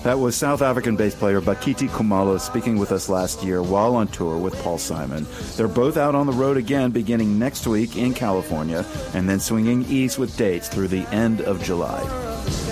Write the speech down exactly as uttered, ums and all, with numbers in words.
That was South African bass player Bakiti Khumalo speaking with us last year while on tour with Paul Simon. They're both out on the road again beginning next week in California and then swinging east with dates through the end of July.